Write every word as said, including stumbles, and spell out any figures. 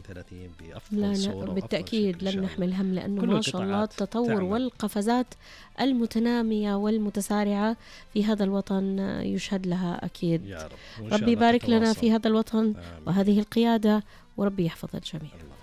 وثلاثين بأفضل لا صورة لا بالتأكيد لن نحمل هم، لأنه ما شاء الله التطور تعمل. والقفزات المتنامية والمتسارعة في هذا الوطن يشهد لها أكيد. يا رب. ربي يبارك لنا في هذا الوطن آمين. وهذه القيادة، وربي يحفظ الجميع.